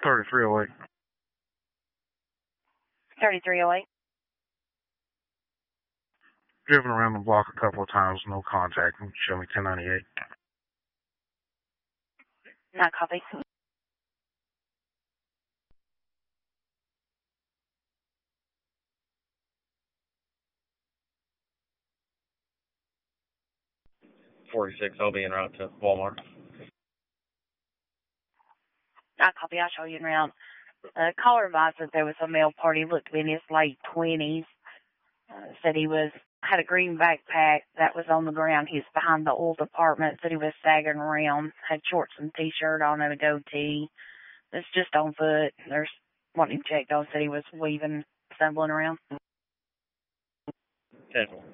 3308. 3308. Driven around the block a couple of times, no contact. Show me 1098. Not copy. I'll be en route to Walmart. Not copy. I'll show you in route. Caller advised that there was a male party, looked to be in his late 20s. Said he had a green backpack that was on the ground. He was behind the oil department. Said he was sagging around, had shorts and t-shirt on and a goatee. It's just on foot. There's wanting him checked on. Said he was weaving, stumbling around. Careful.